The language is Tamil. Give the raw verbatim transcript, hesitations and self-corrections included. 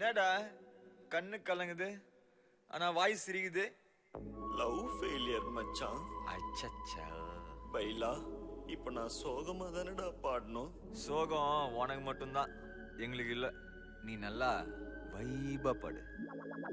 என்னடா கண்ணு கலங்குது ஆனா வாய் சிரிக்குது? லவ் ஃபெயிலியர் மச்சான். அச்சச்சா. பைலா இப்ப நான் சோகமா தானடா பாடணும். சோகம் உனக்கு மட்டும்தான், எங்களுக்கு இல்ல. நீ நல்லா வைபா பாடு.